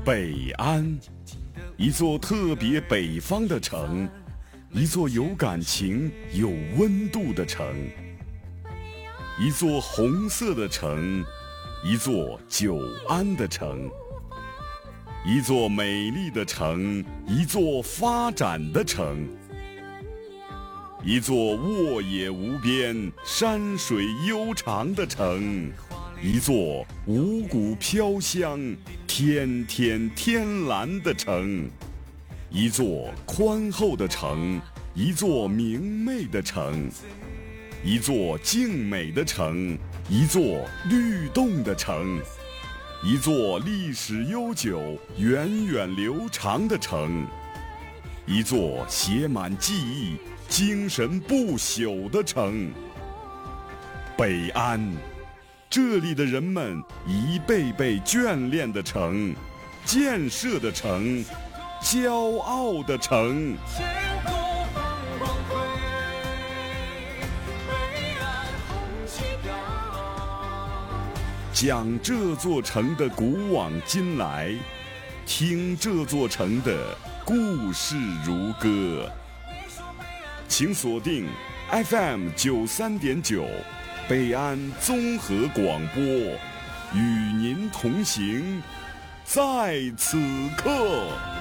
北安，一座特别北方的城，一座有感情、有温度的城，一座红色的城，一座久安的城，一座美丽的城，一座发展的城，一座沃野无边、山水悠长的城，一座五谷飘香、天天天蓝的城，一座宽厚的城，一座明媚的城，一座静美的城，一座律动的城，一座历史悠久、源远流长的城，一座写满记忆、精神不朽的城。北安，这里的人们一辈辈眷恋的城，建设的城，骄傲的城。讲这座城的古往今来，听这座城的故事如歌。请锁定 FM 93.9北安综合广播，与您同行，在此刻。